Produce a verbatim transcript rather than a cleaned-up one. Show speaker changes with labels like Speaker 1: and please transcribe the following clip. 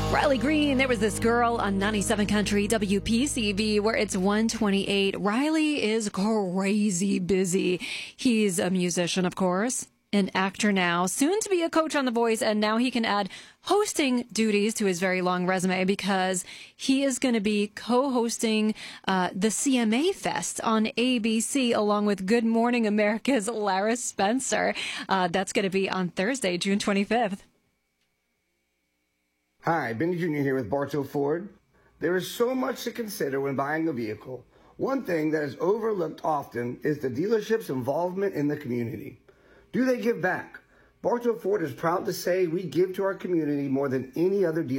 Speaker 1: Riley Green, there was this girl on ninety-seven Country W P C V where it's one twenty-eight. Riley is crazy busy. He's a musician, of course, an actor now, soon to be a coach on The Voice, and now he can add hosting duties to his very long resume because he is going to be co-hosting uh, the C M A Fest on A B C along with Good Morning America's Lara Spencer. Uh, that's going to be on Thursday, June twenty-fifth.
Speaker 2: Hi, Benny Junior here with Bartow Ford. There is so much to consider when buying a vehicle. One thing that is overlooked often is the dealership's involvement in the community. Do they give back? Bartow Ford is proud to say we give to our community more than any other dealer.